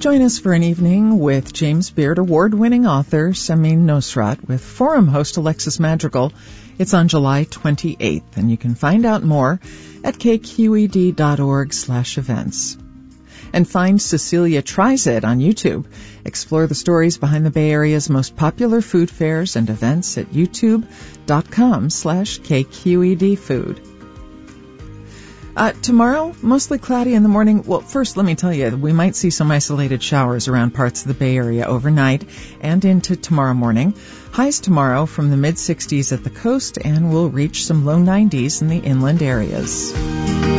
Join us for an evening with James Beard award-winning author Samin Nosrat with forum host Alexis Madrigal. It's on July 28th, and you can find out more at kqed.org/events. And find Cecilia Tries It on YouTube. Explore the stories behind the Bay Area's most popular food fairs and events at youtube.com/KQEDfood. Tomorrow, mostly cloudy in the morning. Well, first, let me tell you, we might see some isolated showers around parts of the Bay Area overnight and into tomorrow morning. Highs tomorrow from the mid-60s at the coast, and we'll reach some low 90s in the inland areas.